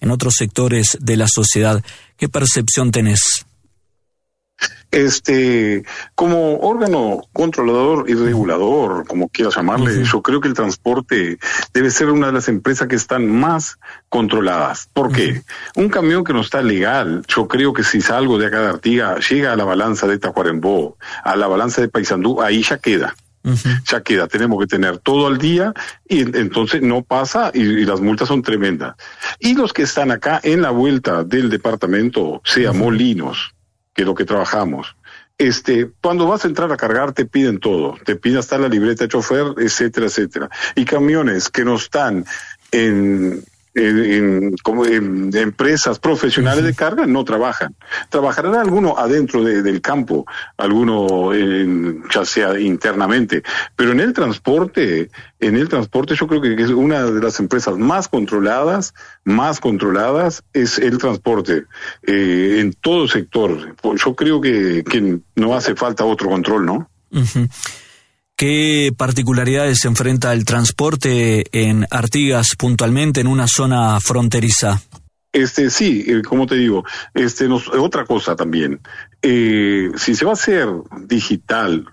en otros sectores de la sociedad. ¿Qué percepción tenés? Como órgano controlador y regulador, como quieras llamarle, yo creo que el transporte debe ser una de las empresas que están más controladas. ¿Por qué? Un camión que no está legal, yo creo que si salgo de acá de Artigas, llega a la balanza de Tacuarembó, a la balanza de Paysandú, ahí ya queda. Ya queda, tenemos que tener todo al día y entonces no pasa y las multas son tremendas. Y los que están acá en la vuelta del departamento, sea Molinos, que es lo que trabajamos, cuando vas a entrar a cargar te piden todo, te piden hasta la libreta de chofer, etcétera, etcétera. Y camiones que no están en empresas profesionales de carga no trabajan. Trabajarán algunos adentro del campo, algunos ya sea internamente, pero en el transporte yo creo que es una de las empresas más controladas es el transporte en todo sector. Yo creo que no hace falta otro control, ¿no? ¿Qué particularidades enfrenta el transporte en Artigas puntualmente en una zona fronteriza? Sí, como te digo, otra cosa también. Si se va a hacer digital,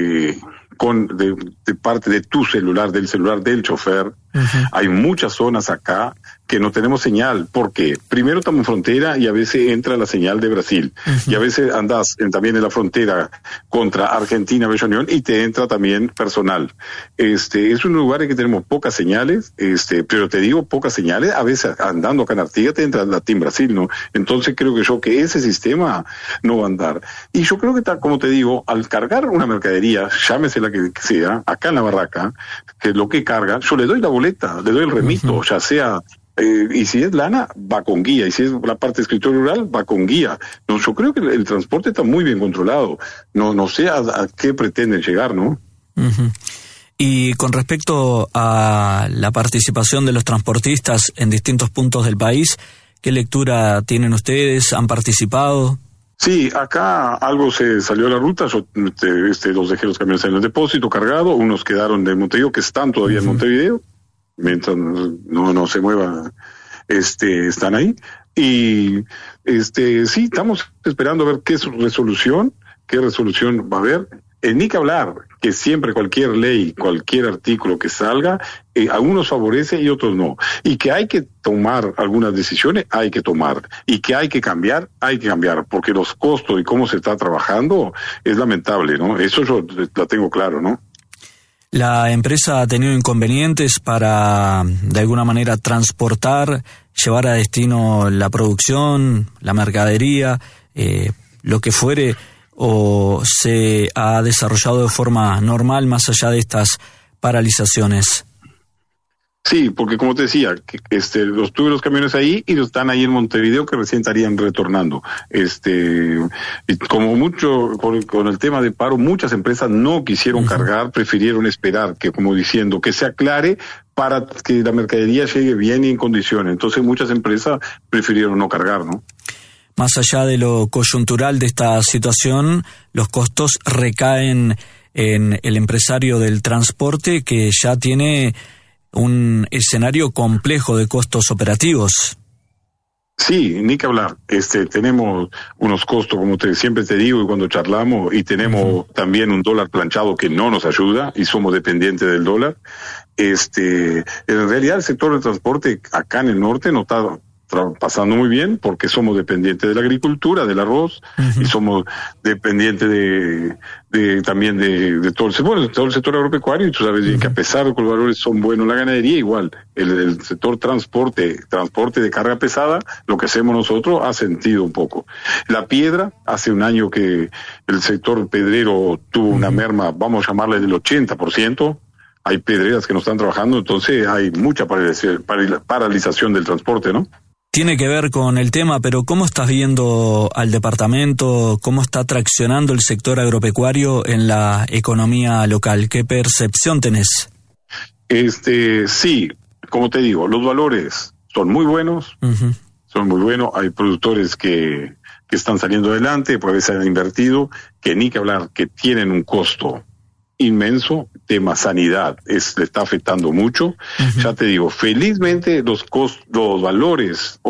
de parte de tu celular, del celular del chofer, hay muchas zonas acá que no tenemos señal, porque primero estamos en frontera y a veces entra la señal de Brasil, y a veces andás también en la frontera contra Argentina, Bella Unión, y te entra también personal. Es un lugar en que tenemos pocas señales, pero te digo pocas señales, a veces andando acá en Artigas te entra la TIM Brasil, ¿no? Entonces creo que ese sistema no va a andar. Y yo creo que como te digo, al cargar una mercadería, llámese la que sea, acá en la barraca, que es lo que carga, yo le doy la boleta, le doy el remito, ya sea y si es lana, va con guía, y si es la parte de escritorio rural, va con guía. No, yo creo que el transporte está muy bien controlado. No sé a qué pretenden llegar, ¿no? Y con respecto a la participación de los transportistas en distintos puntos del país, ¿qué lectura tienen ustedes? ¿Han participado? Sí, acá algo se salió a la ruta, yo los dejé los camiones en el depósito cargado, unos quedaron de Montevideo, que están todavía en Montevideo, mientras no se mueva, están ahí. Y sí, estamos esperando a ver qué resolución va a haber. Ni que hablar, que siempre cualquier ley, cualquier artículo que salga, a unos favorece y otros no. Y que hay que tomar algunas decisiones, hay que tomar. Y que hay que cambiar, porque los costos y cómo se está trabajando es lamentable, ¿no? Eso yo la tengo claro, ¿no? La empresa ha tenido inconvenientes para, de alguna manera, transportar, llevar a destino la producción, la mercadería, lo que fuere, o se ha desarrollado de forma normal más allá de estas paralizaciones. Sí, porque como te decía, tuve los camiones ahí y están ahí en Montevideo que recién estarían retornando. Y como mucho con el tema de paro, muchas empresas no quisieron cargar, prefirieron esperar que, como diciendo, que se aclare para que la mercadería llegue bien y en condiciones. Entonces muchas empresas prefirieron no cargar, ¿no? Más allá de lo coyuntural de esta situación, los costos recaen en el empresario del transporte, que ya tiene un escenario complejo de costos operativos. Sí, ni que hablar. Tenemos unos costos, como siempre te digo, y cuando charlamos, y tenemos también un dólar planchado que no nos ayuda, y somos dependientes del dólar. En realidad el sector del transporte acá en el norte no está pasando muy bien, porque somos dependientes de la agricultura, del arroz, y somos dependientes también de todo el sector agropecuario, y tú sabes que a pesar de que los valores son buenos, la ganadería igual, el sector transporte de carga pesada, lo que hacemos nosotros ha sentido un poco. La piedra, hace un año que el sector pedrero tuvo una merma, vamos a llamarle del 80%, hay pedreras que no están trabajando, entonces hay mucha paralización del transporte, ¿no? Tiene que ver con el tema, pero ¿cómo estás viendo al departamento? ¿Cómo está traccionando el sector agropecuario en la economía local? ¿Qué percepción tenés? Sí, como te digo, los valores son muy buenos, hay productores que están saliendo adelante, pues a veces han invertido, que ni que hablar, que tienen un costo inmenso. Tema sanidad le está afectando mucho. Ya te digo, felizmente los valores